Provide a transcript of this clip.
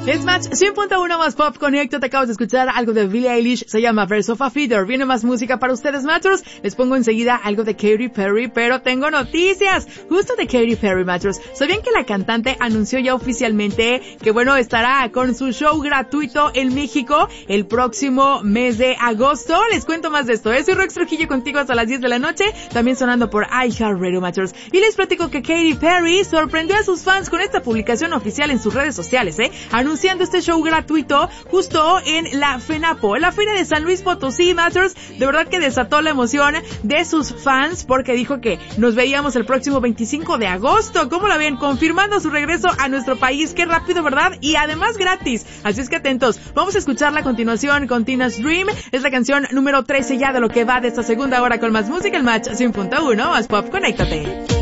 Es Match 100.1 más pop. Conecto, te acabas de escuchar algo de Billie Eilish, se llama Verse of a Feather. Viene más música para ustedes, Matchers. Les pongo enseguida algo de Katy Perry, pero tengo noticias justo de Katy Perry, Matchers. ¿Sabían que la cantante anunció ya oficialmente que bueno, estará con su show gratuito en México el próximo mes de agosto? Les cuento más de esto. Soy Rox Trujillo contigo hasta las 10 de la noche, también sonando por iHeartRadio, Matchers. Y les platico que Katy Perry sorprendió a sus fans con esta publicación oficial en sus redes sociales, anunciando este show gratuito justo en la FENAPO, la Feria de San Luis Potosí, Matchers. De verdad que desató la emoción de sus fans porque dijo que nos veíamos el próximo 25 de agosto. ¿Cómo la ven? Confirmando su regreso a nuestro país. Qué rápido, ¿verdad? Y además gratis. Así es que atentos. Vamos a escucharla a continuación con Tina's Dream. Es la canción número 13 ya de lo que va de esta segunda hora con más música. El Match 100.1 más pop. Conéctate.